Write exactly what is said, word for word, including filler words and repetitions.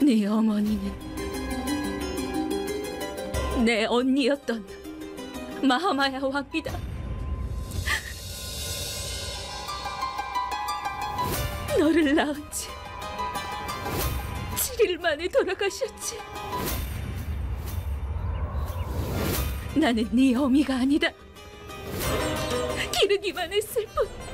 네 어머니는 내 언니였던 마하마야 왕비다. 너를 낳은 지 칠 일 만에 돌아가셨지. 나는 네 어미가 아니다. 기르기만 했을 뿐.